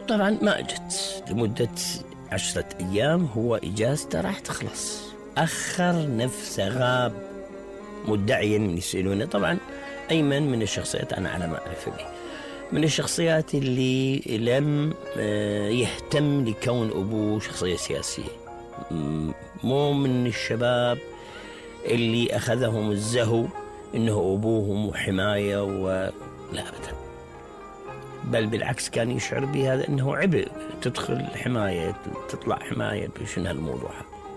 طبعا ما اجت لمدة 10 أيام، هو إجازته راح تخلص، أخر نفسه، غاب مدعيا يسألونه. طبعا أيمن من الشخصيات أنا على ما أعرف به من الشخصيات اللي لم يهتم لكون أبوه شخصية سياسية، مو من الشباب اللي أخذهم الزهو إنه أبوهم وحماية لا أبدا، بل بالعكس كان يشعر بهذا إنه عبء، تدخل حماية تطلع حماية، شنو هالموضوع.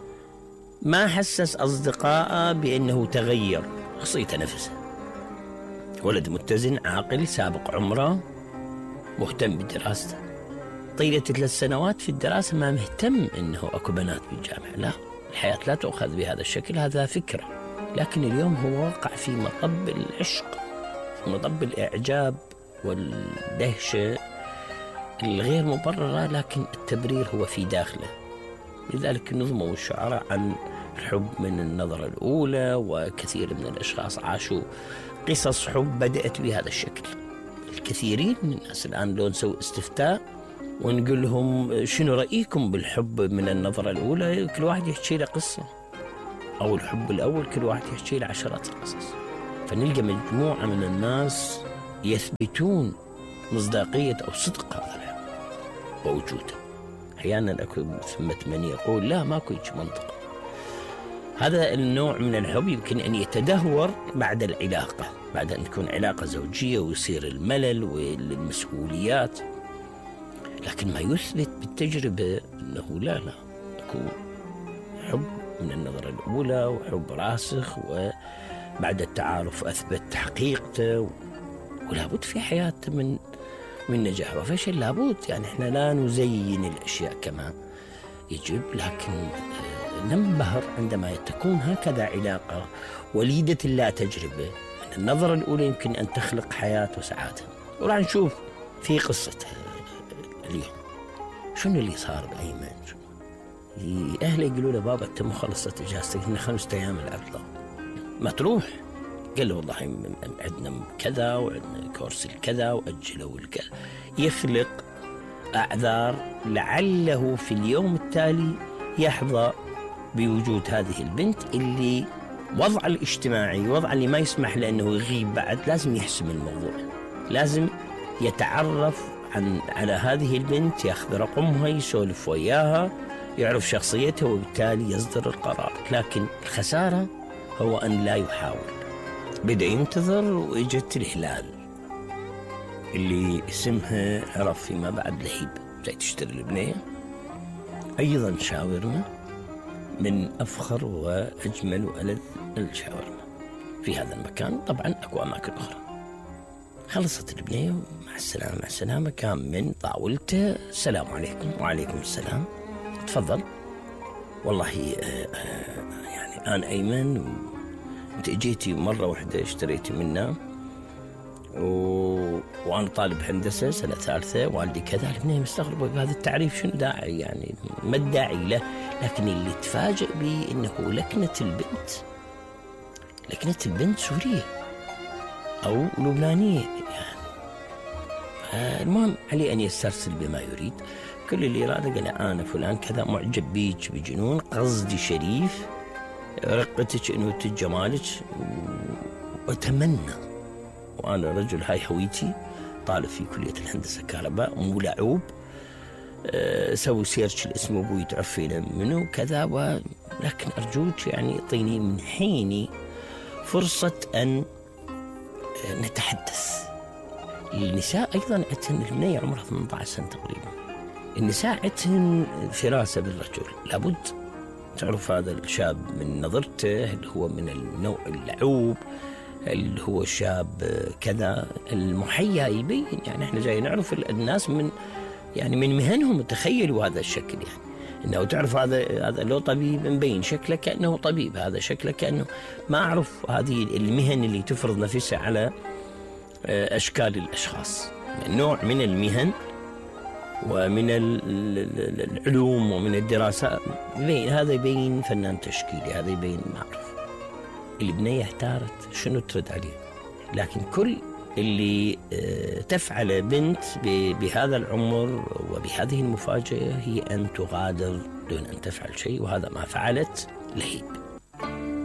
ما حسس أصدقائه بأنه تغير، شخصيته نفسه، ولد متزن عاقل سابق عمره، مهتم بدراسته. طيلة 3 سنوات في الدراسة ما مهتم إنه أكو بنات بالجامعة، لا، الحياة لا تؤخذ بهذا الشكل، هذا فكرة. لكن اليوم هو وقع في مطب العشق، في مطب الإعجاب والدهشة الغير مبررة، لكن التبرير هو في داخله. لذلك نظموا الشعراء عن الحب من النظرة الأولى، وكثير من الأشخاص عاشوا قصص حب بدأت بهذا الشكل. الكثيرين من الناس الآن لو نسوي استفتاء ونقول لهم شنو رأيكم بالحب من النظرة الأولى، كل واحد يحكي له قصة، أو الحب الأول كل واحد يحكي له 10 قصص. فنلقى مجموعة من الناس يثبتون مصداقية أو صدق هذا الحب ووجوده. أحيانا أكو ثمة من يقول لا ماكو منطق. هذا النوع من الحب يمكن أن يتدهور بعد العلاقة، بعد أن تكون علاقة زوجية ويصير الملل والمسؤوليات، لكن ما يثبت بالتجربة أنه لا أكو حب من النظرة الأولى، وحب راسخ، وبعد التعارف أثبت حقيقته، ولابد في حياته من نجاح وفشل، لابد. يعني إحنا لا نزين الأشياء كما يجب، لكن ننبهر عندما تكون هكذا علاقة وليدة لا تجربة من النظرة الأولى يمكن أن تخلق حياة وسعادة. وراح نشوف في قصة اليوم شنو اللي صار بأيمن. أهله يقولوا له بابا أنت مو خلصت إجازتك، إن 5 أيام العطلة ما تروح. قال له والله عندنا كذا وعندنا كورس الكذا وأجلوا الكذا، يخلق أعذار لعله في اليوم التالي يحظى بوجود هذه البنت اللي وضع الاجتماعي، وضع اللي ما يسمح لأنه يغيب بعد، لازم يحسم الموضوع، لازم يتعرف على هذه البنت، ياخذ رقمها، يسولف وياها، يعرف شخصيتها، وبالتالي يصدر القرار. لكن الخسارة هو أن لا يحاول. بدأ ينتظر وإجت الهلال اللي اسمها عرف فيما بعد لهيب، جاي تشتري البنية. أيضا شاورما من أفخر وأجمل وألذ الشاورما في هذا المكان. طبعا أكو أماكن أخرى. خلصت البنية مع السلامة مع السلامة، كان من طاولته السلام عليكم. وعليكم السلام، تفضل. والله يعني أنا أيمن، أنت اجيتي مرة واحدة اشتريتي منا، وأنا طالب هندسة سنة 3، والدي كذا. البنية مستغربة بهذا التعريف، شنو داعي يعني، ما الداعي له. لكن اللي تفاجئ به إنه لكنة البنت سورية أو لبنانية يعني. المهم علي أن يسترسل بما يريد. كل اللي إراده قال أنا فلان كذا، معجب بيك بجنون، قصدي شريف، رقتك إنه جمالك، وأتمنى، وأنا رجل هاي هويتي، طالب في كلية الهندسة كهرباء، مو لعوب، سوي سيرش الاسم أبوي تعرفين منه كذا، لكن أرجوك يعني اعطيني من حيني فرصة أن نتحدث. النساء أيضا عندهن، البنية عمرها 18 سنة تقريبا، النساء عندهن فراسة بالرجل، لابد تعرف هذا الشاب من نظرته، هل هو من النوع اللعوب، هل هو شاب كذا، المحيا يبين. يعني احنا جاي نعرف الناس من مهنهم، تخيلوا هذا الشكل، يعني انه تعرف هذا لو طبيب مبين شكله كأنه طبيب، هذا شكله كأنه ما أعرف. هذه المهن اللي تفرض نفسها على أشكال الأشخاص، نوع من المهن ومن العلوم ومن الدراسات يبين، هذا يبين فنان تشكيلي، هذا يبين ما أعرف. البنية احتارت شنو ترد عليه، لكن كل اللي تفعل بنت بهذا العمر وبهذه المفاجأة هي أن تغادر دون أن تفعل شيء، وهذا ما فعلت لهيب.